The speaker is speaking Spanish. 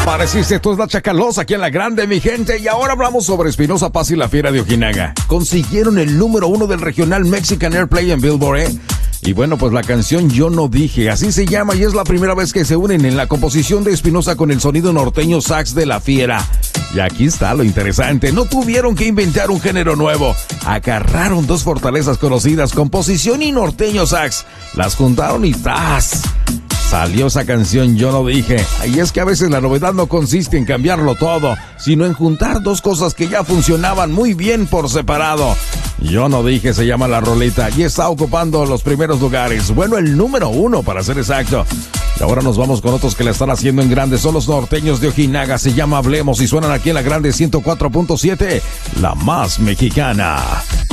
Apareciste tú, es la Chacalosa aquí en La Grande, mi gente. Y ahora hablamos sobre Espinosa Paz y la Fiera de Ojinaga. Consiguieron el número 1 del regional Mexican Airplay en Billboard, ¿eh? Y bueno, pues la canción Yo No Dije, así se llama, y es la primera vez que se unen en la composición de Espinosa con el sonido norteño sax de la Fiera. Y aquí está lo interesante, no tuvieron que inventar un género nuevo, agarraron dos fortalezas conocidas, composición y norteño sax, las juntaron y ¡tas! Salió esa canción Yo No Dije. Y es que a veces la novedad no consiste en cambiarlo todo, sino en juntar dos cosas que ya funcionaban muy bien por separado. Yo No Dije se llama la rolita y está ocupando los primeros lugares. Bueno, el número 1 para ser exacto. Y ahora nos vamos con otros que la están haciendo en grande. Son los norteños de Ojinaga. Se llama Hablemos y suenan aquí en La Grande 104.7, la más mexicana.